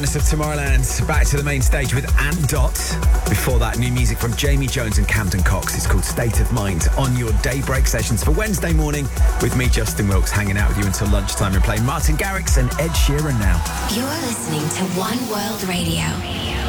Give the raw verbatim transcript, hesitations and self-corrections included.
Madness of Tomorrowland. Back to the main stage with Ant Dot. Before that, new music from Jamie Jones and Camden Cox. It's called State of Mind on your Daybreak sessions for Wednesday morning with me, Justin Wilkes, hanging out with you until lunchtime and playing Martin Garrix and Ed Sheeran now. You're listening to One World Radio.